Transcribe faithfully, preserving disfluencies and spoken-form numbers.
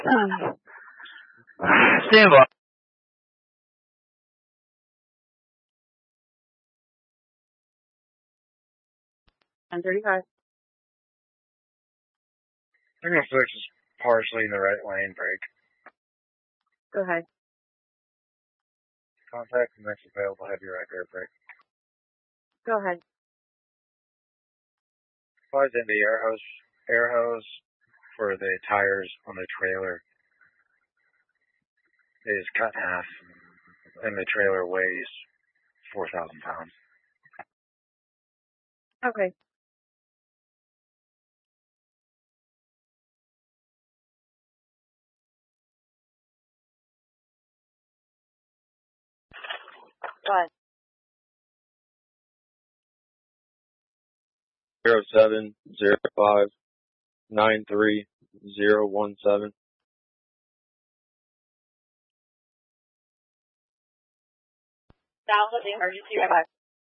Stand by. ten thirty-five. Signal six is partially in the right lane, brake. Go ahead. Contact the next available heavy right rear brake. Go ahead. Applies in the air hose, air hose for the tires on the trailer is cut in half, and the trailer weighs four thousand pounds. Okay. Go ahead. Zero seven zero five nine three zero one seven. That was the emergency. Bye.